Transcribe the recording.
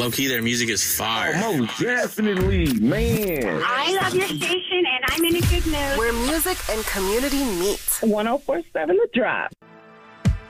Low-key, their music is fire. Oh, most definitely, man. I love your station, and I'm in a good mood. Where music and community meet. 104.7 The Drop.